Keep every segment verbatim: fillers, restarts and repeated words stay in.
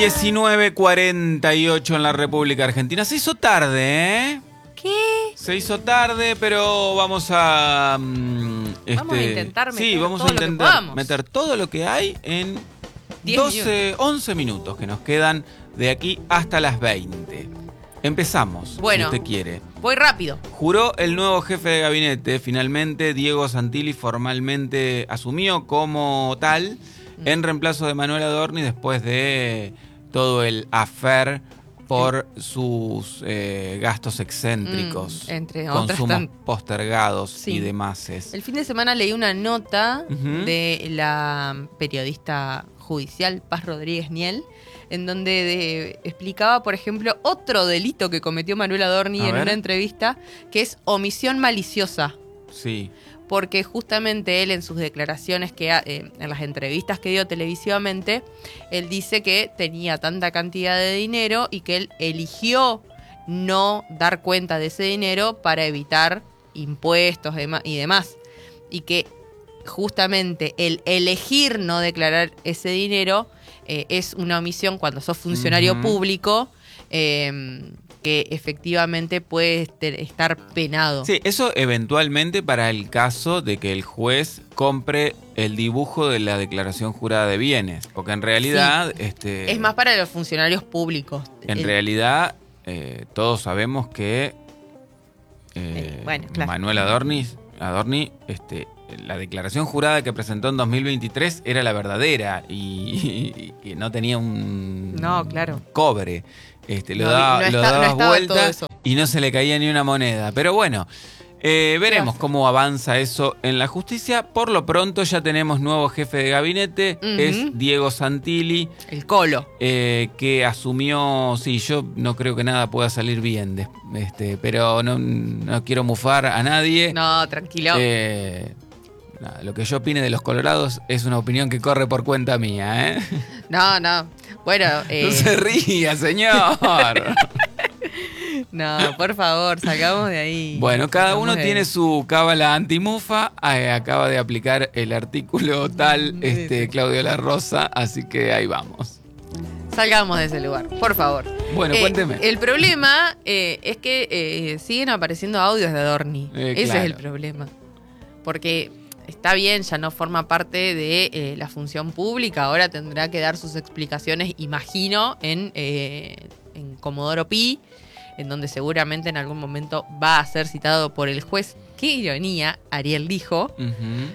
diecinueve cuarenta y ocho en la República Argentina. Se hizo tarde, ¿eh? ¿Qué? Se hizo tarde, pero vamos a... Um, este, vamos a intentar meter sí, vamos todo a intentar lo que podamos. meter todo lo que hay en doce, once minutos que nos quedan de aquí hasta las veinte. Empezamos, bueno, si usted quiere. Voy rápido. Juró el nuevo jefe de gabinete. Finalmente, Diego Santilli formalmente asumió como tal mm. en reemplazo de Manuel Adorni después de todo el affair por sus eh, gastos excéntricos, mm, entre consumos tan... postergados sí. y demás. El fin de semana leí una nota uh-huh. de la periodista judicial Paz Rodríguez Niel, en donde de, explicaba, por ejemplo, otro delito que cometió Manuel Adorni A en ver. una entrevista, que es omisión maliciosa. Sí. Porque justamente él en sus declaraciones, que eh, en las entrevistas que dio televisivamente, él dice que tenía tanta cantidad de dinero y que él eligió no dar cuenta de ese dinero para evitar impuestos y demás. Y que justamente el elegir no declarar ese dinero eh, es una omisión cuando sos funcionario uh-huh. público, eh, que efectivamente puede estar penado. Sí, eso eventualmente para el caso de que el juez compre el dibujo de la declaración jurada de bienes, porque en realidad... Sí. este, es más para los funcionarios públicos. En el... realidad, eh, todos sabemos que eh, eh, bueno, claro. Manuel Adorni, Adorni este, la declaración jurada que presentó en dos mil veintitrés era la verdadera y, y, y no tenía un no, claro. cobre. Este, lo no, daba, no lo está, daba no vuelta y no se le caía ni una moneda. Pero bueno, eh, veremos cómo avanza eso en la justicia. Por lo pronto ya tenemos nuevo jefe de gabinete, uh-huh. es Diego Santilli. El Colo. Eh, que asumió, sí, yo no creo que nada pueda salir bien, de, este, pero no, no quiero mufar a nadie. No, tranquilo. Eh, Nada, lo que yo opine de los colorados es una opinión que corre por cuenta mía, ¿eh? No, no. Bueno, eh... no se ría, señor. No, por favor, salgamos de ahí. Bueno, cada salgamos uno tiene ahí. Su cábala antimufa. Eh, acaba de aplicar el artículo tal, este, Claudio La Rosa, así que ahí vamos. Salgamos de ese lugar, por favor. Bueno, eh, cuénteme. El problema eh, es que eh, siguen apareciendo audios de Adorni. Eh, Ese claro. es el problema. Porque está bien, ya no forma parte de eh, la función pública, ahora tendrá que dar sus explicaciones, imagino, en, eh, en Comodoro Pi, en donde seguramente en algún momento va a ser citado por el juez. Qué ironía, Ariel dijo. Uh-huh.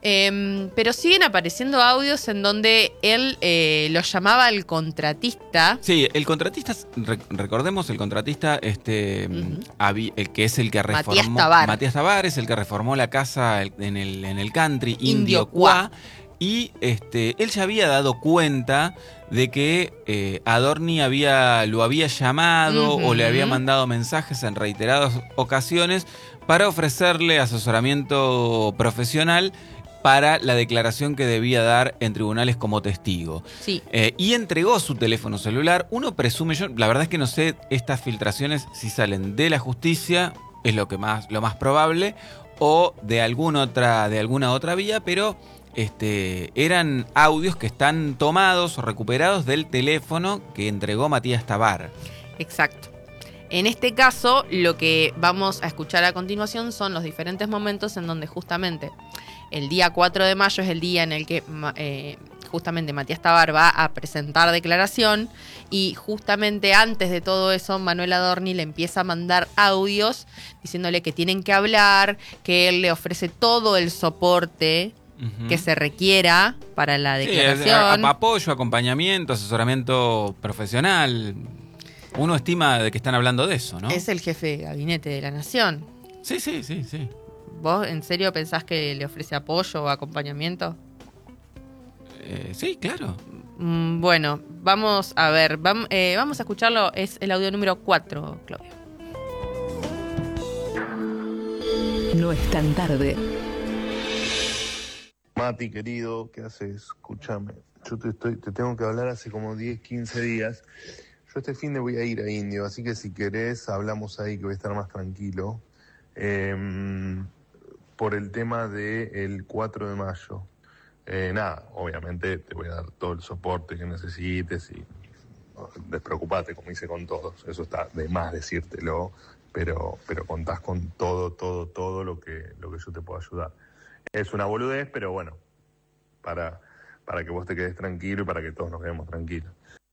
Eh, pero siguen apareciendo audios en donde él eh, lo llamaba el contratista. Sí, el contratista, rec- recordemos, el contratista, este, uh-huh. habi- el que es el que reformó. Matías Tabar. Matías Tabar es el que reformó la casa en el, en el country Indio, Indio Cuá. Y este, él ya había dado cuenta de que eh, Adorni había, lo había llamado uh-huh. o le había mandado mensajes en reiteradas ocasiones para ofrecerle asesoramiento profesional para la declaración que debía dar en tribunales como testigo. Sí. Eh, y entregó su teléfono celular. Uno presume, yo la verdad es que no sé estas filtraciones si salen de la justicia, es lo que más, lo más probable, o de alguna otra, de alguna otra vía, pero este, eran audios que están tomados o recuperados del teléfono que entregó Matías Tabar. Exacto. En este caso, lo que vamos a escuchar a continuación son los diferentes momentos en donde justamente el día cuatro de mayo es el día en el que eh, justamente Matías Tabar va a presentar declaración y justamente antes de todo eso Manuel Adorni le empieza a mandar audios diciéndole que tienen que hablar, que él le ofrece todo el soporte uh-huh. que se requiera para la declaración. Sí, apoyo, acompañamiento, asesoramiento profesional. Uno estima de que están hablando de eso, ¿no? Es el jefe de gabinete de la nación. Sí, sí, sí, sí. ¿Vos en serio pensás que le ofrece apoyo o acompañamiento? Eh, sí, claro. Mm, bueno, vamos a ver, vam, eh, vamos a escucharlo, es el audio número cuatro, Claudio. No es tan tarde. Mati, querido, ¿qué haces? Escúchame, yo te, estoy, te tengo que hablar hace como diez, quince días. Yo este fin de voy a ir a Indio, así que si querés hablamos ahí que voy a estar más tranquilo. Eh, por el tema del cuatro de mayo. Eh, nada, obviamente te voy a dar todo el soporte que necesites y despreocupate, como hice con todos, eso está de más decírtelo, pero, pero contás con todo, todo, todo lo que, lo que yo te puedo ayudar. Es una boludez, pero bueno, para, para que vos te quedes tranquilo y para que todos nos quedemos tranquilos.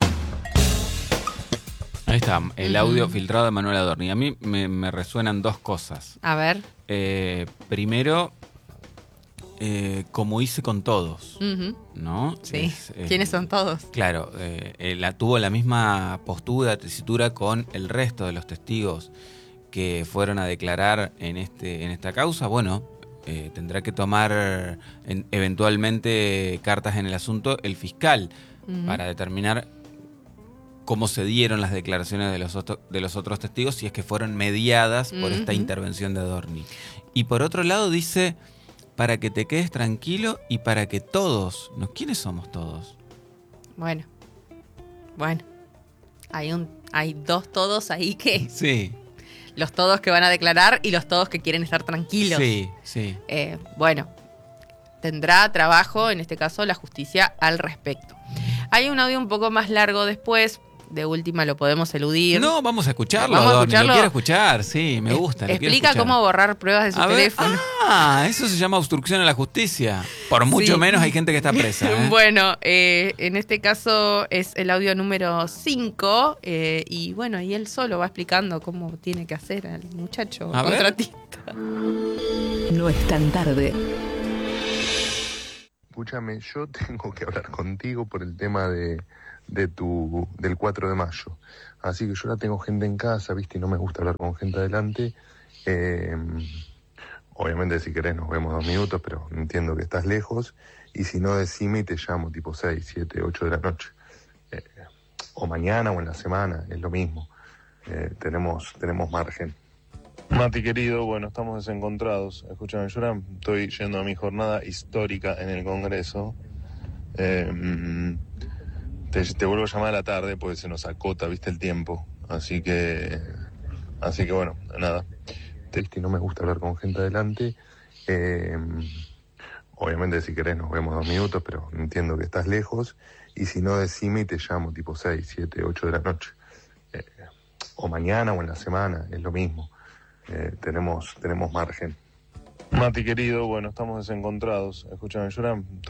Ahí está, el Ujú. audio filtrado de Manuel Adorni. A mí me, me resuenan dos cosas. A ver. Eh, primero, eh, como hice con todos, Ujú. ¿no? Sí. Es, eh, ¿Quiénes son todos? Claro, eh, eh, la, tuvo la misma postura, tesitura con el resto de los testigos que fueron a declarar en, este, en esta causa. Bueno, eh, tendrá que tomar en- eventualmente cartas en el asunto el fiscal Ujú. para determinar cómo se dieron las declaraciones de los, otro- de los otros testigos, si es que fueron mediadas por esta Ujú. intervención de Adorni. Y por otro lado dice, para que te quedes tranquilo y para que todos, ¿no? ¿Quiénes somos todos? Bueno. Bueno. Hay un, hay dos todos ahí que. Sí, Los todos que van a declarar y los todos que quieren estar tranquilos. sí, sí. Eh, bueno, tendrá trabajo, en este caso, la justicia al respecto. Hay un audio un poco más largo después. De última lo podemos eludir. No, vamos a escucharlo, Vamos a Adorni, escucharlo. Lo quiero escuchar, sí, me gusta. lo quiero Explica escuchar. cómo borrar pruebas de su A ver, teléfono. ah, eso se llama obstrucción a la justicia. Por mucho Sí. menos hay gente que está presa. ¿eh? Bueno, eh, en este caso es el audio número cinco. Eh, y bueno, y él solo va explicando cómo tiene que hacer al muchacho A ver. contratista. No es tan tarde. Escúchame, yo tengo que hablar contigo por el tema de, de tu, del cuatro de mayo. Así que yo la tengo gente en casa, ¿viste? Y no me gusta hablar con gente adelante. Eh, obviamente, si querés, nos vemos dos minutos, pero entiendo que estás lejos. Y si no, decime y te llamo tipo seis, siete, ocho de la noche. Eh, o mañana o en la semana, es lo mismo. Eh, tenemos, tenemos margen. Mati querido, bueno, estamos desencontrados. Escúchame, yo ahora estoy yendo a mi jornada histórica en el Congreso. Eh, mm, te, te vuelvo a llamar a la tarde porque se nos acota, viste, el tiempo. Así que, así que bueno, nada. Te, no me gusta hablar con gente adelante. Eh, obviamente, si querés, nos vemos dos minutos, pero entiendo que estás lejos. Y si no, decime y te llamo tipo seis, siete, ocho de la noche. Eh, o mañana o en la semana, es lo mismo. Eh, tenemos, tenemos margen. Mati querido, bueno, estamos desencontrados. Escúchame, yo ahora